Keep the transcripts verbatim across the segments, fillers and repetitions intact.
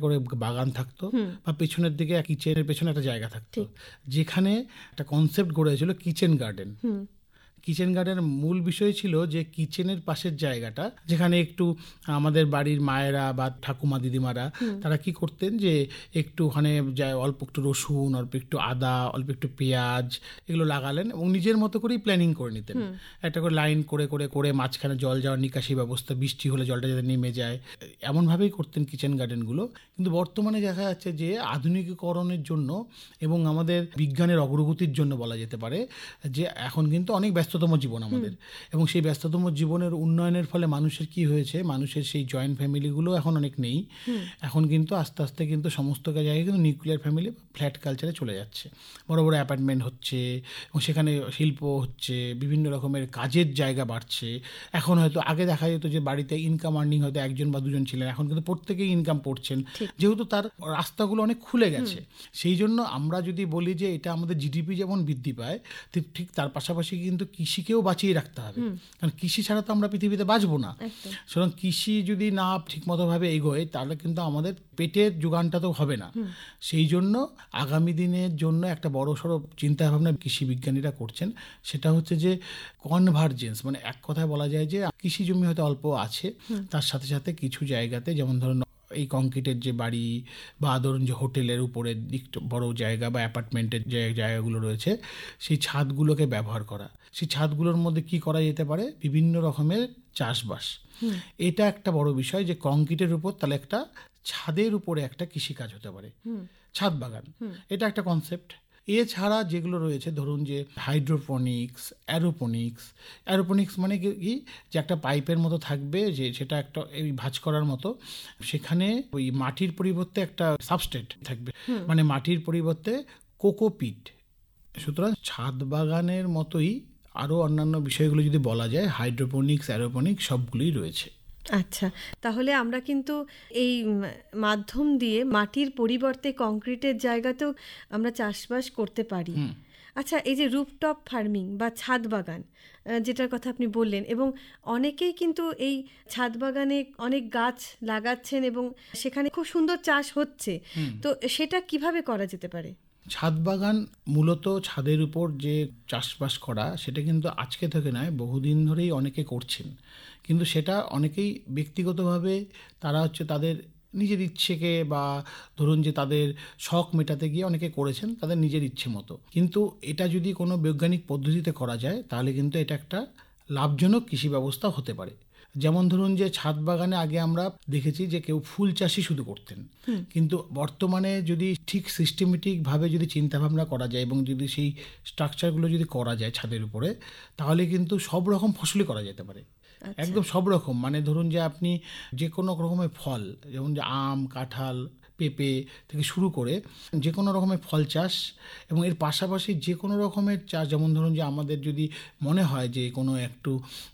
করে বাগান থাকতো, বা পেছনের দিকে কিচেনের পেছনে একটা জায়গা থাকতো, যেখানে একটা কনসেপ্ট গড়ে হয়েছিল কিচেন গার্ডেন। কিচেন গার্ডেনের মূল বিষয় ছিল যে কিচেনের পাশের জায়গাটা, যেখানে একটু আমাদের বাড়ির মায়েরা বা ঠাকুমা দিদিমারা তারা কি করতেন, যে একটু ওখানে অল্প একটু রসুন, অল্প একটু আদা, অল্প একটু পেঁয়াজ এগুলো লাগালেন এবং নিজের মতো করেই প্ল্যানিং করে নিতেন। একটা করে লাইন করে করে করে মাঝখানে জল যাওয়ার নিকাশি ব্যবস্থা, বৃষ্টি হলে জলটা যাতে নেমে যায়, এমনভাবেই করতেন কিচেন গার্ডেনগুলো। কিন্তু বর্তমানে দেখা যাচ্ছে যে আধুনিকীকরণের জন্য এবং আমাদের বিজ্ঞানের অগ্রগতির জন্য বলা যেতে পারে যে এখন কিন্তু অনেক ব্যস্ত জীবন আমাদের, এবং সেই ব্যস্ততম জীবনের উন্নয়নের ফলে মানুষের কি হয়েছে, মানুষের সেই জয়েন্ট ফ্যামিলিগুলো এখন অনেক নেই। এখন কিন্তু আস্তে আস্তে কিন্তু সমস্ত জায়গায় কিন্তু নিউক্লিয়ার ফ্যামিলি, ফ্ল্যাট কালচারে চলে যাচ্ছে। বড় বড় অ্যাপার্টমেন্ট হচ্ছে এবং সেখানে শিল্প হচ্ছে, বিভিন্ন রকমের কাজের জায়গা বাড়ছে। এখন হয়তো আগে দেখা যেত যে বাড়িতে ইনকাম আর্নিং হয়তো একজন বা দুজন ছিলেন, এখন কিন্তু প্রত্যেকেই ইনকাম করছেন, যেহেতু তার রাস্তাগুলো অনেক খুলে গেছে। সেই জন্য আমরা যদি বলি যে এটা আমাদের জিডিপি যেমন বৃদ্ধি পায়, ঠিক তার পাশাপাশি কিন্তু কৃষিকেও বাঁচিয়ে রাখতে হবে, কারণ কৃষি ছাড়া তো আমরা পৃথিবীতে বাঁচবো না। সুতরাং কৃষি যদি না ঠিকমতোভাবে এগোয় তাহলে কিন্তু আমাদের পেটের যোগানটা তো হবে না। সেই জন্য আগামী দিনের জন্য একটা বড় সড়ো চিন্তাভাবনা কৃষি বিজ্ঞানীরা করছেন, সেটা হচ্ছে যে কনভার্জেন্স, মানে এক কথায় বলা যায় যে কৃষি জমি হয়তো অল্প আছে, তার সাথে সাথে কিছু জায়গাতে, যেমন ধরুন এই কংক্রিটের যে বাড়ি বা ধরুন যে হোটেলের উপরে দিকটা বড় জায়গা বা অ্যাপার্টমেন্টের যে জায়গাগুলো রয়েছে, সেই ছাদগুলোকে ব্যবহার করা। সেই ছাদগুলোর মধ্যে কি করা যেতে পারে, বিভিন্ন রকমের চাষবাস। এটা একটা বড় বিষয় যে কংক্রিটের উপর তাহলে একটা ছাদের উপরে একটা কৃষিকাজ হতে পারে, ছাদ বাগান। এটা একটা কনসেপ্ট। এছাড়া যেগুলো রয়েছে ধরুন যে হাইড্রোপনিক্স, অ্যারোপনিক্স। অ্যারোপনিক্স মানে কি, যে একটা পাইপের মতো থাকবে, যে সেটা একটা এই ভাঁজ করার মতো, সেখানে ওই মাটির পরিবর্তে একটা সাবস্ট্রেট থাকবে, মানে মাটির পরিবর্তে কোকোপিট। সুতরাং ছাদ বাগানের মতোই আরও অন্যান্য বিষয়গুলো যদি বলা যায়, হাইড্রোপনিক্স, অ্যারোপনিক্স সবগুলোই রয়েছে। আচ্ছা, তাহলে আমরা কিন্তু এই মাধ্যম দিয়ে মাটির পরিবর্তে কংক্রিটের জায়গাতেও আমরা চাষবাস করতে পারি। আচ্ছা, এই যে রুফটপ ফার্মিং বা ছাদ বাগান যেটার কথা আপনি বললেন, এবং অনেকেই কিন্তু এই ছাদ বাগানে অনেক গাছ লাগাচ্ছেন এবং সেখানে খুব সুন্দর চাষ হচ্ছে, তো সেটা কিভাবে করা যেতে পারে? ছাদ বাগান মূলত ছাদের উপর যে চাষবাস করা, সেটা কিন্তু আজকে থেকে নয়, বহুদিন ধরেই অনেকে করছেন। কিন্তু সেটা অনেকেই ব্যক্তিগতভাবে তারা হচ্ছে তাদের নিজের ইচ্ছেকে বা ধরুন যে তাদের শখ মেটাতে গিয়ে অনেকে করেছেন তাদের নিজের ইচ্ছে মতো। কিন্তু এটা যদি কোনো বৈজ্ঞানিক পদ্ধতিতে করা যায় তাহলে কিন্তু এটা একটা লাভজনক কৃষি ব্যবস্থা হতে পারে। যেমন ধরুন যে ছাদ বাগানে আগে আমরা দেখেছি যে কেউ ফুল চাষই শুধু করতেন, কিন্তু বর্তমানে যদি ঠিক সিস্টেমেটিকভাবে যদি চিন্তাভাবনা করা যায় এবং যদি সেই স্ট্রাকচারগুলো যদি করা যায় ছাদের উপরে, তাহলে কিন্তু সব রকম ফসলই করা যেতে পারে, একদম সব রকম। মানে ধরুন যে আপনি যে কোনো রকমের ফল, যেমন যে আম, কাঁঠাল, পেঁপে থেকে শুরু করে যে কোনো রকমের ফল চাষ, এবং এর পাশাপাশি যে কোনো রকমের চাষ, যেমন ধরুন যে আমাদের যদি মনে হয় যে কোনো একটু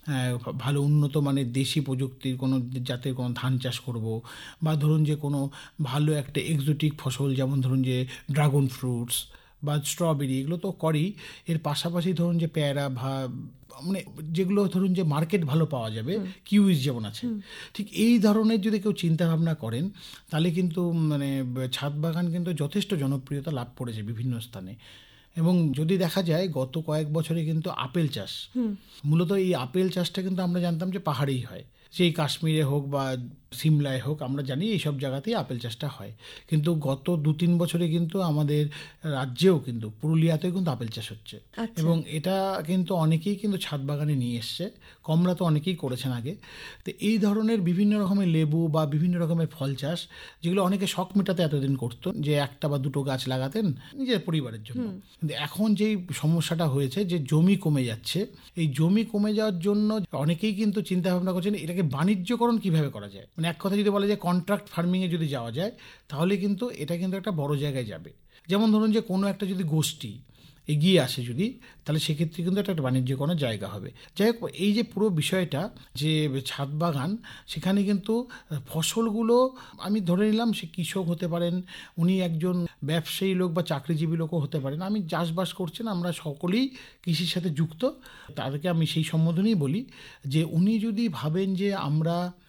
ভালো উন্নত মানের দেশি প্রযুক্তির কোনো জাতের কোনো ধান চাষ করব, বা ধরুন যে কোনো ভালো একটা এক্সোটিক ফসল, যেমন ধরুন যে ড্রাগন ফ্রুটস বা স্ট্রবেরি, এগুলো তো করেই। এর পাশাপাশি ধরুন যে পেয়ারা, ভা মানে যেগুলো ধরুন যে মার্কেট ভালো পাওয়া যাবে, কিউইজ যেমন আছে, ঠিক এই ধরনের যদি কেউ চিন্তাভাবনা করেন তাহলে কিন্তু মানে ছাদ বাগান কিন্তু যথেষ্ট জনপ্রিয়তা লাভ করেছে বিভিন্ন স্থানে। এবং যদি দেখা যায় গত কয়েক বছরে কিন্তু আপেল চাষ, মূলত এই আপেল চাষটা কিন্তু আমরা জানতাম যে পাহাড়েই হয়, সেই কাশ্মীরে হোক বা সিমলায় হোক, আমরা জানি এইসব জায়গাতেই আপেল চাষটা হয়। কিন্তু গত দু তিন বছরে কিন্তু আমাদের রাজ্যেও কিন্তু পুরুলিয়াতেও কিন্তু আপেল চাষ হচ্ছে, এবং এটা কিন্তু অনেকেই কিন্তু ছাদ বাগানে নিয়ে এসছে। কমলা তো অনেকেই করেছেন আগে। তো এই ধরনের বিভিন্ন রকমের লেবু বা বিভিন্ন রকমের ফল চাষ, যেগুলো অনেকে শখ মেটাতে এতদিন করতো, যে একটা বা দুটো গাছ লাগাতেন নিজের পরিবারের জন্য। কিন্তু এখন যেই সমস্যাটা হয়েছে যে জমি কমে যাচ্ছে, এই জমি কমে যাওয়ার জন্য অনেকেই কিন্তু চিন্তা ভাবনা করছেন এটাকে বাণিজ্যকরণ কিভাবে করা যায়। মানে এক কথা যদি বলা যায় কন্ট্রাক্ট ফার্মিংয়ে যদি যাওয়া যায় তাহলে কিন্তু এটা কিন্তু একটা বড় জায়গায় যাবে। যেমন ধরুন যে কোনো একটা যদি গোষ্ঠী এগিয়ে আসে যদি, তাহলে সেক্ষেত্রে কিন্তু একটা বাণিজ্যকরণের জায়গা হবে। যাই হোক, এই যে পুরো বিষয়টা যে ছাদ বাগান, সেখানে কিন্তু ফসলগুলো আমি ধরে নিলাম সে কৃষক হতে পারেন, উনি একজন ব্যবসায়ী লোক বা চাকরিজীবী লোকও হতে পারেন, আমি চাষবাস করছেন, আমরা সকলেই কৃষির সাথে যুক্ত, তাদেরকে আমি সেই সম্বোধনেই বলি যে উনি যদি ভাবেন যে আমরা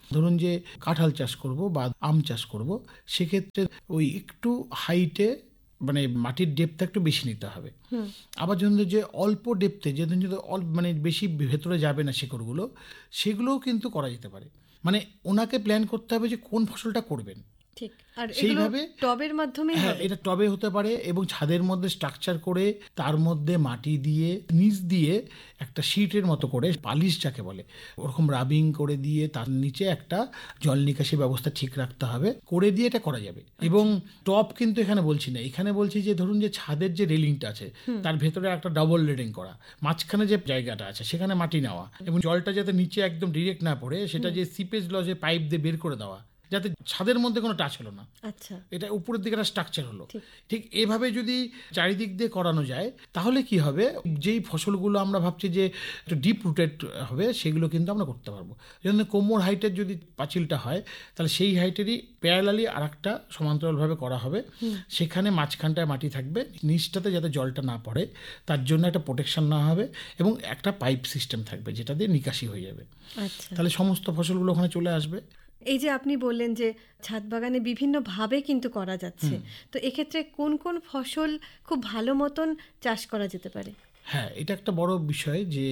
ধরুন যে কাঁঠাল চাষ করব বা আম চাষ করব, সেক্ষেত্রে ওই একটু হাইটে মানে মাটির ডেপথটা একটু বেশি নিতে হবে। আবার ধরুন যে অল্প ডেপথে যে অল্প মানে বেশি ভেতরে যাবে না শিকড়গুলো, সেগুলোও কিন্তু করা যেতে পারে। মানে ওনাকে প্ল্যান করতে হবে যে কোন ফসলটা করবেন। ঠিক, আর সেইভাবে টবের মাধ্যমে, হ্যাঁ এটা টবে হতে পারে এবং ছাদের মধ্যে স্ট্রাকচার করে তার মধ্যে মাটি দিয়ে নিচ দিয়ে একটা শীটের মতো করে পালিশ যাকে বলে ওরকম রাবিং করে দিয়ে তার নিচে একটা জল নিকাশি ব্যবস্থা ঠিক রাখতে হবে, করে দিয়ে এটা করা যাবে। এবং টপ কিন্তু এখানে বলছি না, এখানে বলছি যে ধরুন যে ছাদের যে রেলিংটা আছে তার ভেতরে একটা ডাবল রেলিং করা, মাঝখানে যে জায়গাটা আছে সেখানে মাটি নেওয়া এবং জলটা যাতে নিচে একদম ডিরেক্ট না পড়ে সেটা যে সিপেজ লজে পাইপ দিয়ে বের করে দেওয়া, যাতে ছাদের মধ্যে কোনো টাচ হলো না। আচ্ছা, এটা উপরের দিকে একটা স্ট্রাকচার হলো। ঠিক এভাবে যদি চারিদিক দিয়ে করানো যায় তাহলে কি হবে, যেই ফসলগুলো আমরা ভাবছি যে একটু ডিপ রুটেড হবে সেগুলো কিন্তু আমরা করতে পারবো। যেমন কোমর হাইটের যদি পাঁচিলটা হয় তাহলে সেই হাইটেরই প্যারালালি আর একটা সমান্তরালভাবে করা হবে, সেখানে মাঝখানটায় মাটি থাকবে, নিচটাতে যাতে জলটা না পড়ে তার জন্য একটা প্রোটেকশন না হবে এবং একটা পাইপ সিস্টেম থাকবে যেটা দিয়ে নিকাশি হয়ে যাবে। তাহলে সমস্ত ফসলগুলো ওখানে চলে আসবে। এই যে আপনি বললেন যে ছাদ বাগানে বিভিন্নভাবে কিন্তু করা যাচ্ছে, তো এক্ষেত্রে কোন কোন ফসল খুব ভালো মতন চাষ করা যেতে পারে? হ্যাঁ, এটা একটা বড় বিষয় যে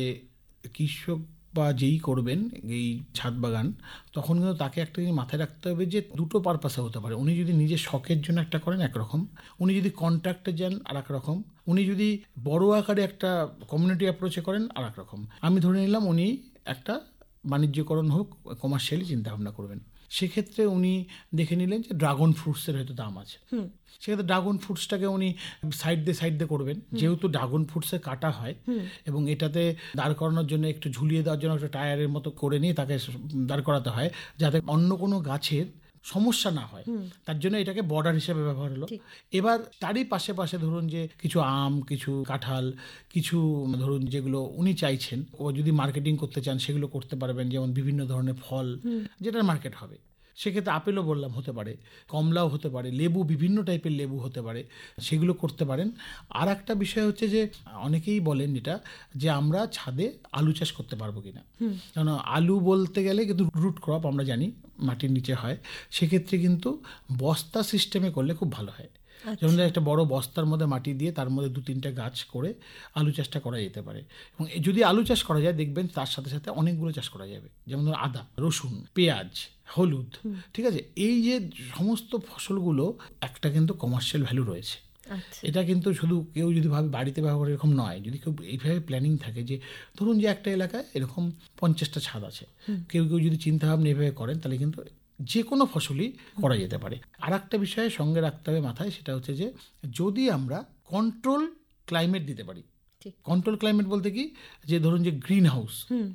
কৃষক বা যেই করবেন এই ছাদ বাগান তখন কিন্তু তাকে একটা জিনিস মাথায় রাখতে হবে যে দুটো পারপাসে হতে পারে। উনি যদি নিজের শখের জন্য একটা করেন একরকম, উনি যদি কন্ট্রাক্টে যান আর এক রকম, উনি যদি বড় আকারে একটা কমিউনিটি অ্যাপ্রোচে করেন আর এক রকম। আমি ধরে নিলাম উনি একটা বাণিজ্যকরণ হোক কমার্শিয়ালি চিন্তাভাবনা করবেন, সেক্ষেত্রে উনি দেখে নিলেন যে ড্রাগন ফ্রুটসের হয়তো দাম আছে, সেক্ষেত্রে ড্রাগন ফ্রুটসটাকে উনি সাইড দিয়ে সাইড দিয়ে করবেন। যেহেতু ড্রাগন ফ্রুটসের কাটা হয় এবং এটাতে দাঁড় করানোর জন্য একটু ঝুলিয়ে দেওয়ার জন্য একটা টায়ারের মতো করে নিয়ে তাকে দাঁড় করাতে হয় যাতে অন্য কোনো গাছের সমস্যা না হয়, তার জন্য এটাকে বর্ডার হিসেবে ব্যবহার হলো। এবার তারই পাশে পাশে ধরুন যে কিছু আম, কিছু কাঁঠাল, কিছু ধরুন যেগুলো উনি চাইছেন ও যদি মার্কেটিং করতে চান সেগুলো করতে পারবেন, যেমন বিভিন্ন ধরনের ফল যেটার মার্কেট হবে। সেক্ষেত্রে আপেলও বললাম হতে পারে, কমলাও হতে পারে, লেবু বিভিন্ন টাইপের লেবু হতে পারে, সেগুলো করতে পারেন। আর একটা বিষয় হচ্ছে যে অনেকেই বলেন এটা যে আমরা ছাদে আলু চাষ করতে পারবো কিনা, কারণ আলু বলতে গেলে কিন্তু রুট ক্রপ আমরা জানি মাটির নিচে হয়, সেক্ষেত্রে কিন্তু বস্তা সিস্টেমে করলে খুব ভালো হয়। যেমন একটা বড় বস্তার মধ্যে মাটি দিয়ে তার মধ্যে দু তিনটা গাছ করে আলু চাষটা করা যেতে পারে। এবং যদি আলু চাষ করা যায় দেখবেন তার সাথে সাথে অনেকগুলো চাষ করা যাবে, যেমন ধরুন আদা, রসুন, পেঁয়াজ, হলুদ। ঠিক আছে, এই যে সমস্ত ফসলগুলো একটা কিন্তু কমার্শিয়াল ভ্যালু রয়েছে। এটা কিন্তু শুধু কেউ যদি ভাবে বাড়িতে ব্যবহার করে এরকম নয়, যদি কেউ এইভাবে প্ল্যানিং থাকে যে ধরুন যে একটা এলাকায় এরকম পঞ্চাশটা ছাদ আছে, কেউ কেউ যদি চিন্তাভাবনা এভাবে করেন তাহলে কিন্তু যে কোনো ফসলই করা যেতে পারে। আর একটা বিষয়ে সঙ্গে রাখতে হবে মাথায়, সেটা হচ্ছে যে যদি আমরা কন্ট্রোল ক্লাইমেট দিতে পারি। কন্ট্রোল ক্লাইমেট বলতে কি, যে ধরুন যে গ্রিন হাউস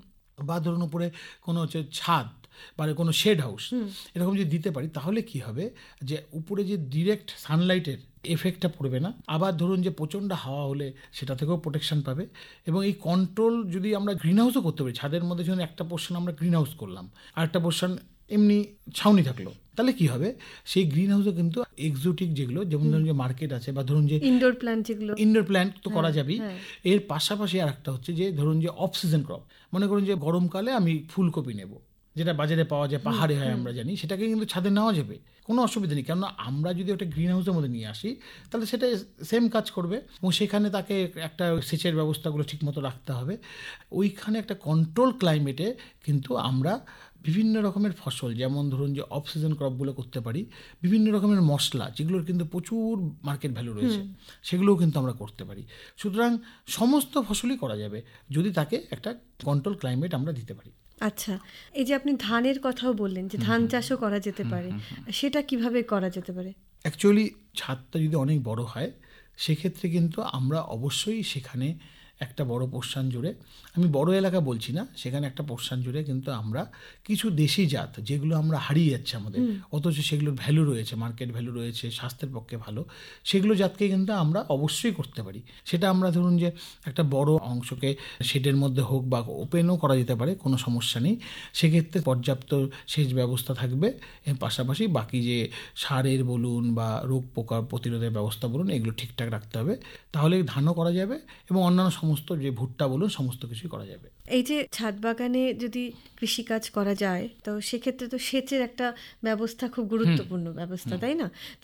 বা ধরুন উপরে কোনো হচ্ছে ছাদ বা কোনো শেড হাউস এরকম যদি দিতে পারি তাহলে কি হবে যে উপরে যে ডিরেক্ট সানলাইটের এফেক্টটা পড়বে না, আবার ধরুন যে প্রচণ্ড হাওয়া হলে সেটা থেকেও প্রোটেকশন পাবে। এবং এই কন্ট্রোল যদি আমরা গ্রিন হাউসও করতে পারি, ছাদের মধ্যে যখন একটা পোর্শন আমরা গ্রিন হাউস করলাম আর একটা পোর্শন এমনি ছাউনি থাকলো, তাহলে কি হবে সেই গ্রিন হাউসে কিন্তু এক্সোটিক যেগুলো যেমন ধরুন যে মার্কেট আছে বা ধরুন যে ইনডোর প্ল্যান্ট, যেগুলো ইনডোর প্ল্যান্ট তো করা যাবেই। এর পাশাপাশি আর একটা হচ্ছে যে ধরুন যে অফ সিজন ক্রপ, মনে করুন যে গরমকালে আমি ফুলকপি নেব, যেটা বাজারে পাওয়া যায়, পাহাড়ে হয় আমরা জানি, সেটাকে কিন্তু ছাদে নেওয়া যাবে, কোনো অসুবিধা নেই। কেননা আমরা যদি ওটা গ্রিন হাউসের মধ্যে নিয়ে আসি তাহলে সেটা সেম কাজ করবে এবং সেখানে তাকে একটা সেচের ব্যবস্থাগুলো ঠিকমতো রাখতে হবে। ওইখানে একটা কন্ট্রোল ক্লাইমেটে কিন্তু আমরা বিভিন্ন রকমের ফসল, যেমন ধরুন যে অফ সিজন ক্রপগুলো করতে পারি, বিভিন্ন রকমের মশলা যেগুলোর কিন্তু প্রচুর মার্কেট ভ্যালু রয়েছে সেগুলোও কিন্তু আমরা করতে পারি। সুতরাং সমস্ত ফসলই করা যাবে যদি তাকে একটা কন্ট্রোল ক্লাইমেট আমরা দিতে পারি। আচ্ছা, এই যে আপনি ধানের কথাও বললেন যে ধান চাষও করা যেতে পারে, সেটা কিভাবে করা যেতে পারে? অ্যাকচুয়ালি ছাদটা যদি অনেক বড় হয় সেক্ষেত্রে কিন্তু আমরা অবশ্যই সেখানে একটা বড় পোর্শন জুড়ে, আমি বড় এলাকা বলছি না, সেখানে একটা পোর্শন জুড়ে কিন্তু আমরা কিছু দেশি জাত যেগুলো আমরা হারিয়ে যাচ্ছে আমাদের, অথচ সেগুলোর ভ্যালু রয়েছে, মার্কেট ভ্যালু রয়েছে, স্বাস্থ্যের পক্ষে ভালো, সেগুলো জাতকে কিন্তু আমরা অবশ্যই করতে পারি। সেটা আমরা ধরুন যে একটা বড় অংশকে শেডের মধ্যে হোক বা ওপেনও করা যেতে পারে, কোনো সমস্যা নেই। সেক্ষেত্রে পর্যাপ্ত সেচ ব্যবস্থা থাকবে, এর পাশাপাশি বাকি যে সারের বলুন বা রোগ পোকা প্রতিরোধের ব্যবস্থা বলুন এগুলো ঠিকঠাক রাখতে হবে, তাহলে ধানও করা যাবে এবং অন্যান্য সমস্ত যে ভুট্টা বলুন সমস্ত কিছুই করা যাবে। এই যে ছাদ বাগানে যদি কৃষিকাজ করা যায় তো সেক্ষেত্রে তো সেচের একটা ব্যবস্থা খুব গুরুত্বপূর্ণ ব্যবস্থা, তাই না?